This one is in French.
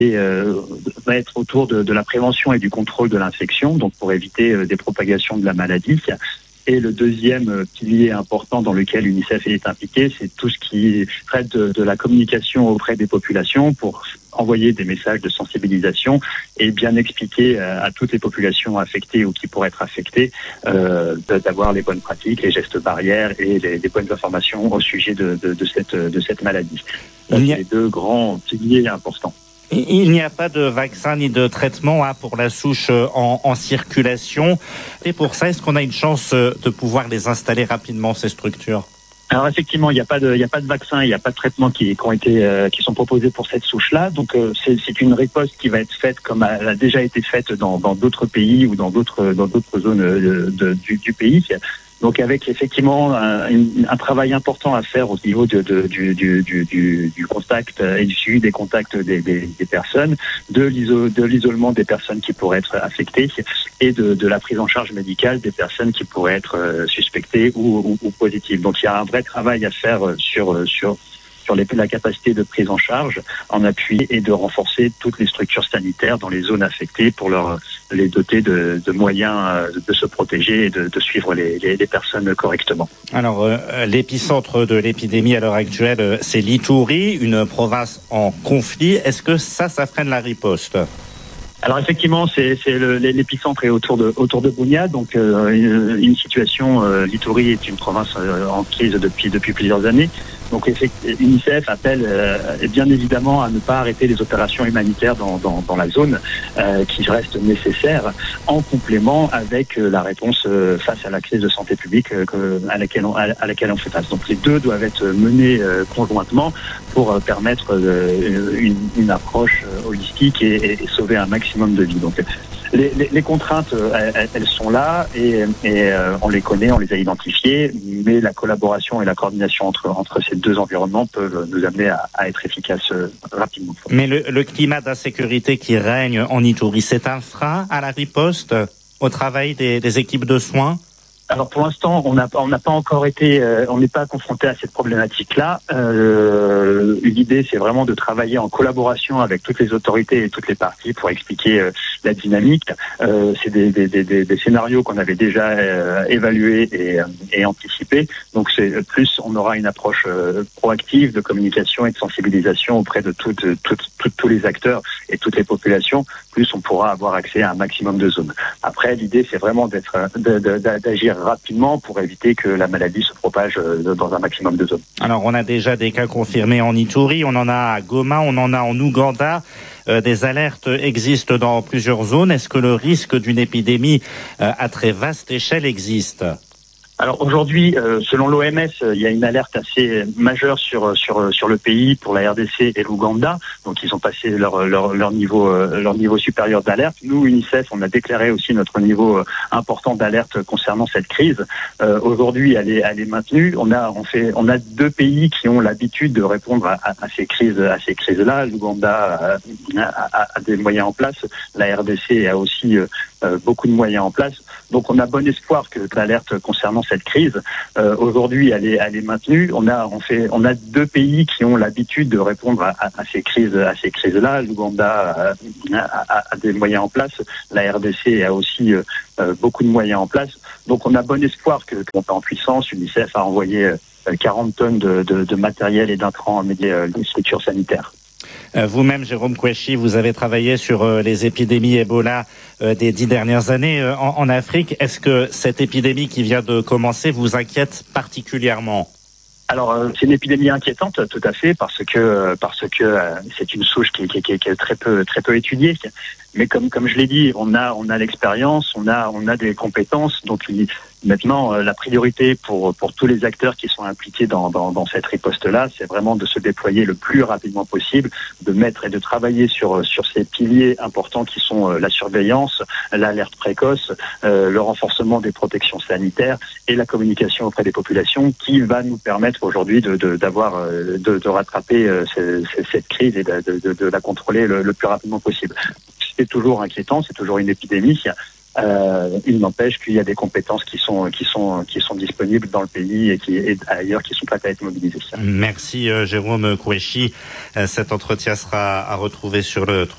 va être autour de la prévention et du contrôle de l'infection, donc pour éviter des propagations de la maladie. Et le deuxième pilier important dans lequel l'UNICEF est impliqué, c'est tout ce qui traite de la communication auprès des populations pour envoyer des messages de sensibilisation et bien expliquer à toutes les populations affectées ou qui pourraient être affectées d'avoir les bonnes pratiques, les gestes barrières et les bonnes informations au sujet de cette maladie. C'est les deux grands piliers importants. Il n'y a pas de vaccin ni de traitement pour la souche en circulation. Et pour ça, est-ce qu'on a une chance de pouvoir les installer rapidement, ces structures ? Alors effectivement, il n'y a pas de vaccin, il n'y a pas de traitement qui sont proposés pour cette souche-là. Donc c'est une riposte qui va être faite comme elle a déjà été faite dans d'autres pays ou dans d'autres zones du pays. Donc avec effectivement un travail important à faire au niveau du contact et du suivi des contacts des personnes, de l'isolement des personnes qui pourraient être affectées et de la prise en charge médicale des personnes qui pourraient être suspectées ou positives. Donc il y a un vrai travail à faire sur la capacité de prise en charge en appui et de renforcer toutes les structures sanitaires dans les zones affectées pour les doter de moyens de se protéger et de suivre les personnes correctement. Alors, l'épicentre de l'épidémie à l'heure actuelle, c'est l'Ituri, une province en conflit. Est-ce que ça freine la riposte ? Alors effectivement, l'épicentre est autour de Bunia, donc une situation. L'Ituri est une province en crise depuis plusieurs années. Donc l'UNICEF appelle bien évidemment à ne pas arrêter les opérations humanitaires dans la zone qui restent nécessaires, en complément avec la réponse face à la crise de santé publique à laquelle on fait face. Donc les deux doivent être menés conjointement pour permettre une approche holistique et sauver un maximum de vies. Donc les contraintes, elles sont là et on les connaît, on les a identifiées, mais la collaboration et la coordination entre ces deux environnements peuvent nous amener à être efficaces rapidement. Mais le climat d'insécurité qui règne en Ituri, c'est un frein à la riposte, au travail des équipes de soins ? Alors pour l'instant, on n'a pas encore été, on n'est pas confronté à cette problématique-là. L'idée, c'est vraiment de travailler en collaboration avec toutes les autorités et toutes les parties pour expliquer la dynamique. C'est des scénarios qu'on avait déjà évalués et anticipés. Donc c'est plus, on aura une approche proactive de communication et de sensibilisation auprès de tous les acteurs et toutes les populations. Plus on pourra avoir accès à un maximum de zones. Après, l'idée, c'est vraiment d'agir rapidement pour éviter que la maladie se propage dans un maximum de zones. Alors, on a déjà des cas confirmés en Ituri, on en a à Goma, on en a en Ouganda. Des alertes existent dans plusieurs zones. Est-ce que le risque d'une épidémie à très vaste échelle existe ? Alors aujourd'hui, selon l'OMS, il y a une alerte assez majeure sur le pays pour la RDC et l'Ouganda. Donc ils ont passé leur niveau supérieur d'alerte. Nous, UNICEF, on a déclaré aussi notre niveau important d'alerte concernant cette crise. Aujourd'hui, elle est maintenue. On a deux pays qui ont l'habitude de répondre à ces crises-là. L'Ouganda a des moyens en place. La RDC a aussi beaucoup de moyens en place. Donc on a bon espoir que l'alerte concernant cette crise aujourd'hui elle est maintenue. On a deux pays qui ont l'habitude de répondre à ces crises-là. L'Ouganda a des moyens en place. La RDC a aussi beaucoup de moyens en place. Donc on a bon espoir que monte en puissance. UNICEF a envoyé 40 tonnes de matériel et d'intrants médiés aux structures sanitaires. Vous-même, Jérôme Kouechi, vous avez travaillé sur les épidémies Ebola des 10 dernières années en Afrique. Est-ce que cette épidémie qui vient de commencer vous inquiète particulièrement ? Alors c'est une épidémie inquiétante, tout à fait, parce que c'est une souche qui est très peu étudiée. Mais comme je l'ai dit, on a l'expérience, on a des compétences. Donc maintenant, la priorité pour tous les acteurs qui sont impliqués dans cette riposte-là, c'est vraiment de se déployer le plus rapidement possible, de mettre et de travailler sur ces piliers importants qui sont la surveillance, l'alerte précoce, le renforcement des protections sanitaires et la communication auprès des populations, qui va nous permettre aujourd'hui de rattraper cette crise et de la contrôler le plus rapidement possible. C'est toujours inquiétant, c'est toujours une épidémie. Il n'empêche qu'il y a des compétences qui sont disponibles dans le pays et ailleurs qui sont prêtes à être mobilisées. Merci Jérôme Kouechi. Cet entretien sera à retrouver sur le